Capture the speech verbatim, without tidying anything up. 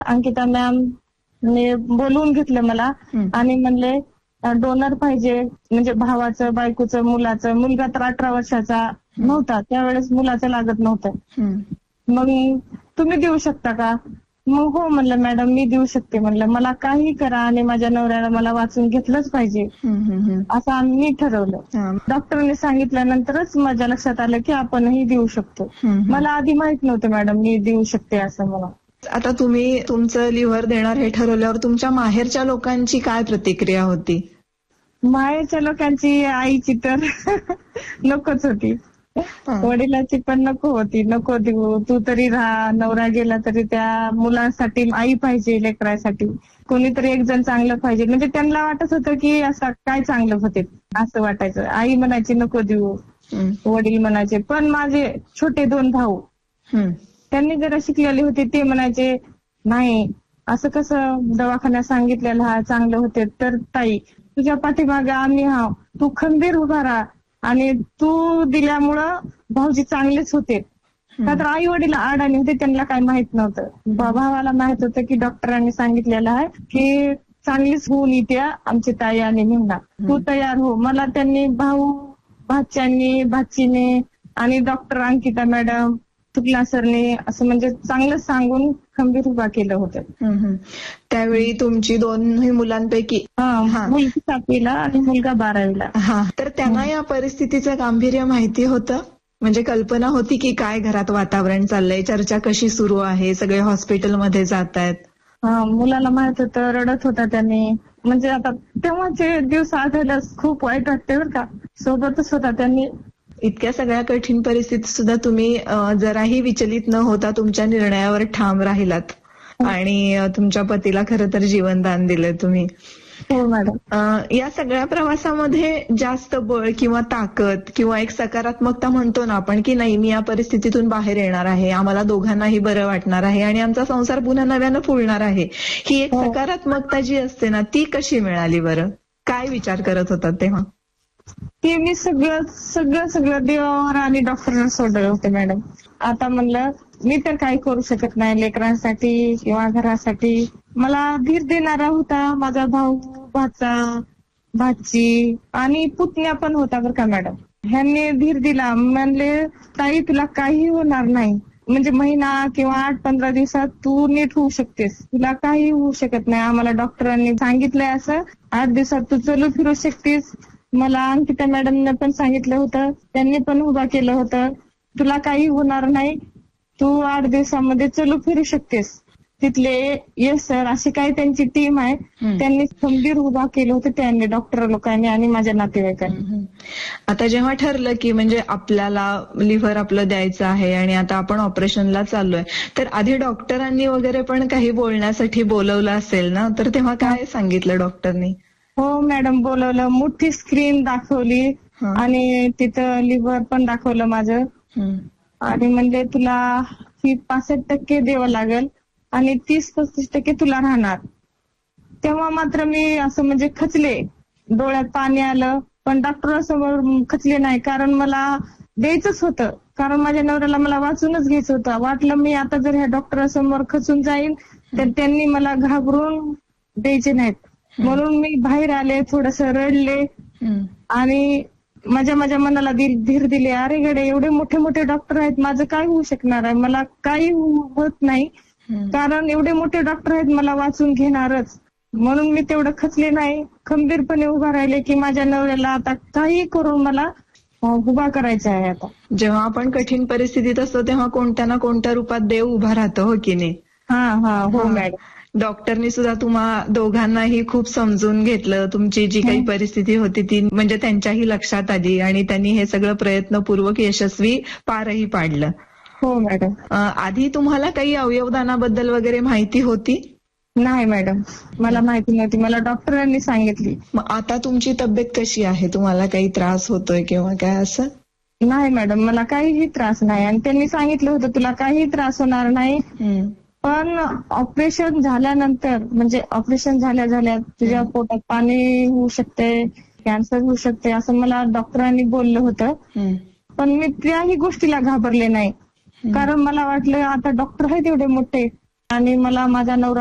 Ankita ma'am ने बोलवून घेतलं मला आणि म्हणले डोनर पाहिजे, म्हणजे भावाचं, बायकोचं, मुलाचं. मुलगा तर अठरा वर्षाचा नव्हता त्यावेळेस, मुलाचं लागत नव्हतं. मग तुम्ही देऊ शकता का? मग हो म्हणलं मॅडम मी देऊ शकते म्हणलं. मला काही करा आणि माझ्या नवऱ्याला मला वाचून घेतलंच पाहिजे असं आम्ही ठरवलं. डॉक्टरने सांगितल्यानंतरच माझ्या लक्षात आलं की आपणही देऊ शकतो. मला आधी माहित नव्हतं मॅडम मी देऊ शकते असं. मला आता तुम्ही तुमचं लिव्हर देणार हे ठरवल्यावर तुमच्या माहेरच्या लोकांची काय प्रतिक्रिया होती? माहेरच्या लोकांची, आईची तर नकोच होती, वडिलांची पण नको होती. नको देऊ, तू तरी राहा, नवरा गेला तरी त्या मुलांसाठी आई पाहिजे, लेकरासाठी कोणीतरी एक जण चांगलं पाहिजे. म्हणजे त्यांना वाटत होतं की असं काय चांगलं होते असं वाटायचं. आई म्हणायची नको देऊ, वडील म्हणायचे. पण माझे छोटे दोन भाऊ त्यांनी जरा शिकलेले होते, ते म्हणायचे नाही असं कसं, दवाखान्यात सांगितलेलं हा चांगलं होते. तर ताई तुझ्या पाठीमागे आम्ही हा, तू खंबीर उभा राहा आणि तू दिल्यामुळं भाऊजी चांगलेच होते. का तर आई वडील अडाणी होते, त्यांना काय माहित नव्हतं. भावाला माहित होतं की डॉक्टरांनी सांगितलेलं आहे की चांगलीच होऊन येते आमची ताई आणि निघणार, तू तयार हो. मला त्यांनी भाऊ, भाच्यांनी, भाचीने आणि डॉक्टर अंकिता मॅडम, तुकला सरने असं म्हणजे चांगलं सांगून खंबीर उभा केलं होतं. त्यावेळी तुमची दोन्ही मुलांपैकी मुलगी सातवीला आणि मुलगा बारावीला. हा, तर त्यांना या परिस्थितीचं गांभीर्य माहिती होतं? म्हणजे कल्पना होती की काय घरात वातावरण चाललंय, चर्चा कशी सुरू आहे, सगळे हॉस्पिटलमध्ये जात आहेत? हा, मुलाला माहित होतं, रडत होता त्यांनी. म्हणजे आता तेव्हाचे दिवस आठवल्यावर खूप वाईट वाटते बरं का. सोबतच होता त्यांनी. इतक्या सगळ्या कठीण परिस्थितीत सुद्धा तुम्ही जराही विचलित न होता तुमच्या निर्णयावर ठाम राहिलात आणि तुमच्या पतीला खरं तर जीवनदान दिलं तुम्ही. हो मॅडम. या सगळ्या प्रवासामध्ये जास्त बळ किंवा ताकद किंवा एक सकारात्मकता म्हणतो ना आपण की नाही मी या परिस्थितीतून बाहेर येणार आहे, आम्हाला दोघांनाही बरं वाटणार आहे आणि आमचा संसार पुन्हा नव्यानं फुलणार आहे, ही एक सकारात्मकता जी असते ना ती कशी मिळाली बरं? काय विचार करत होतात तेव्हा? ते मी सगळं सगळं सगळं देवावर आणि डॉक्टरांना सोडलं होते मॅडम. आता म्हणलं मी तर काही करू शकत नाही लेकरांसाठी किंवा घरासाठी. मला धीर देणारा होता माझा भाऊ, भाचा, भाची आणि पुतण्या पण होता बरं का मॅडम. ह्यांनी धीर दिला, म्हणले ताई तुला काही होणार नाही, म्हणजे महिना किंवा आठ पंधरा दिवसात तू नीट होऊ शकतेस, तुला काही होऊ शकत नाही. आम्हाला डॉक्टरांनी सांगितलंय असं, आठ दिवसात तू चलू फिरू शकतेस. मला अंकिता मॅडमने पण सांगितलं होतं, त्यांनी पण उभा केलं होतं, तुला काही होणार नाही, तू आठ दिवसामध्ये चलू फिरू शकतेस. तिथले येस सर अशी काही त्यांची टीम आहे, त्यांनी खंबीर उभा केलं होतं त्यांनी, डॉक्टर लोकांनी आणि माझ्या नातेवाईकांनी. आता जेव्हा ठरलं की म्हणजे आपल्याला लिव्हर आपलं द्यायचं आहे आणि आता आपण ऑपरेशनला चाललोय, तर आधी डॉक्टरांनी वगैरे पण काही बोलण्यासाठी बोलवलं असेल ना, तर तेव्हा काय सांगितलं डॉक्टरनी? हो मॅडम, बोलवलं, मोठी स्क्रीन दाखवली आणि तिथं लिव्हर पण दाखवलं माझं आणि म्हणजे तुला ही पासष्ट टक्के द्यावं लागेल आणि तीस पस्तीस टक्के तुला राहणार. तेव्हा मात्र मी असं म्हणजे खचले, डोळ्यात पाणी आलं, पण डॉक्टरांसमोर खचले नाही, कारण मला द्यायचंच होतं, कारण माझ्या नवऱ्याला मला वाचूनच घ्यायचं होतं. वाटलं मी आता जर ह्या डॉक्टरांसमोर खचून जाईन तर त्यांनी मला घाबरून द्यायचे नाहीत, म्हणून मी बाहेर आले, थोडस रडले आणि माझ्या माझ्या मनाला धीर दिले. अरे गडे, एवढे मोठे मोठे डॉक्टर आहेत, माझं काय होऊ शकणार आहे, मला काही होत नाही, कारण एवढे मोठे डॉक्टर आहेत, मला वाचून घेणारच. म्हणून मी तेवढं खचले नाही, खंबीरपणे उभा राहिले की माझ्या नवऱ्याला आता काही करून मला उभा करायचा आहे. आता जेव्हा आपण कठीण परिस्थितीत असतो तेव्हा कोणत्या ना कोणत्या रूपात देव उभा राहतो, हो की नाही? हा हा हो मॅडम. डॉक्टरनी सुद्धा तुम्हा दोघांनाही खूप समजून घेतलं, तुमची जी काही परिस्थिती होती ती म्हणजे त्यांच्याही लक्षात आली आणि त्यांनी हे सगळं प्रयत्नपूर्वक यशस्वी पारही पाडलं. हो मॅडम. आधी तुम्हाला काही अवयवदानाबद्दल वगैरे माहिती होती? नाही मॅडम, मला माहिती नव्हती, मला डॉक्टरांनी सांगितली. मग आता तुमची तब्येत कशी आहे? तुम्हाला काही त्रास होतोय किंवा काय असं? नाही मॅडम, मला काहीही त्रास नाही आणि त्यांनी सांगितलं होतं तुला काही त्रास होणार नाही, पण ऑपरेशन झाल्यानंतर म्हणजे ऑपरेशन झाल्या झाल्या तुझ्या पोटात पाणी होऊ शकते, कॅन्सर होऊ शकते असं मला डॉक्टरांनी बोललं होतं. पण मी त्याही गोष्टीला घाबरले नाही, कारण मला वाटलं आता डॉक्टर आहेत एवढे मोठे, आणि मला माझा नवरा